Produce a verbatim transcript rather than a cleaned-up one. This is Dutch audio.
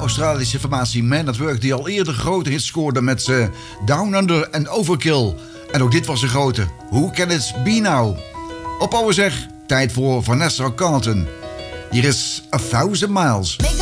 Australische formatie Man at Work, die al eerder grote hits scoorde met ze Down Under en Overkill. En ook dit was een grote. Who Can It Be Now? Op ouwe zeg, tijd voor Vanessa Carlton. Hier is A Thousand Miles.